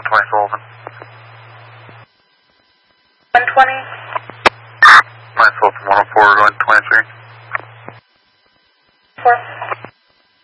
120 Sullivan. 120? 9 Sullivan 104, going 23.